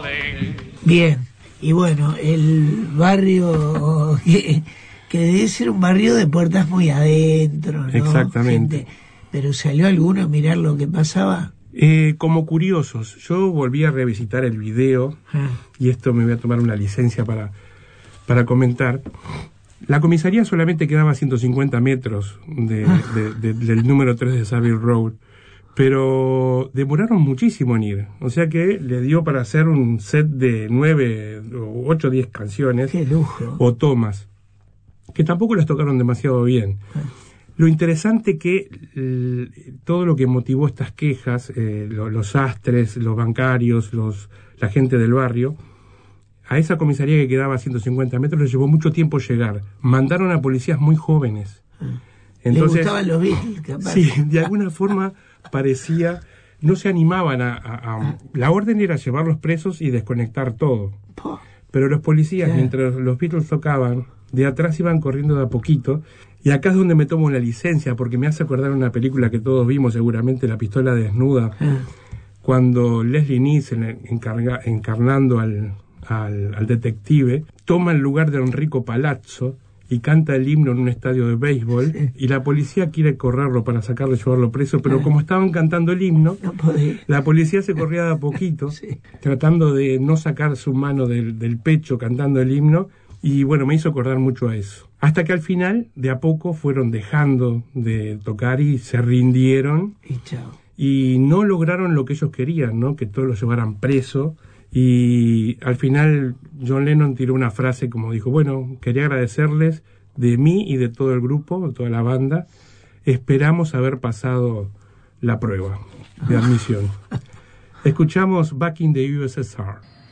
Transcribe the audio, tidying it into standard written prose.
Bien, y bueno, el barrio que debe ser un barrio de puertas muy adentro, ¿no? Exactamente. Gente, pero ¿salió alguno a mirar lo que pasaba? Como curiosos, yo volví a revisitar el video, y esto me voy a tomar una licencia para comentar. La comisaría solamente quedaba a 150 metros del número 3 de Savile Road, pero demoraron muchísimo en ir. O sea que le dio para hacer un set de 9 o 8 o 10 canciones. ¡Qué lujo! O tomas, que tampoco las tocaron demasiado bien. Lo interesante que todo lo que motivó estas quejas, los sastres, los bancarios, la gente del barrio, a esa comisaría que quedaba a 150 metros les llevó mucho tiempo llegar. Mandaron a policías muy jóvenes. Entonces, ¿le gustaban los Beatles, capaz? Sí, de alguna forma parecía, no se animaban la orden era llevarlos presos y desconectar todo. Pero los policías, mientras los Beatles tocaban, de atrás iban corriendo de a poquito. Y acá es donde me tomo la licencia, porque me hace acordar una película que todos vimos seguramente, La pistola desnuda, cuando Leslie Nielsen, encarnando al detective, toma el lugar de Enrico Palazzo y canta el himno en un estadio de béisbol, y la policía quiere correrlo para sacarlo y llevarlo preso, pero como estaban cantando el himno, no podía. La policía se corría de a poquito, tratando de no sacar su mano del pecho cantando el himno, y bueno, me hizo acordar mucho a eso. Hasta que al final, de a poco, fueron dejando de tocar y se rindieron, y no lograron lo que ellos querían, ¿no? Que todos los llevaran preso. Y al final John Lennon tiró una frase como dijo: bueno, quería agradecerles de mí y de todo el grupo, de toda la banda. Esperamos haber pasado la prueba de admisión. Escuchamos Back in the USSR.